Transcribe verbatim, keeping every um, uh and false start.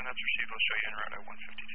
that's received. I'll show you en route at one fifty-two.